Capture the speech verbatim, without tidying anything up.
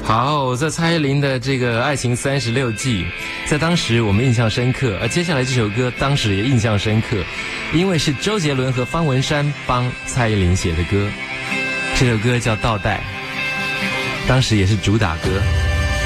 好，在蔡依林的这个《爱情三十六计》，在当时我们印象深刻，而接下来这首歌当时也印象深刻，因为是周杰伦和方文山帮蔡依林写的歌，这首歌叫《倒带》，当时也是主打歌。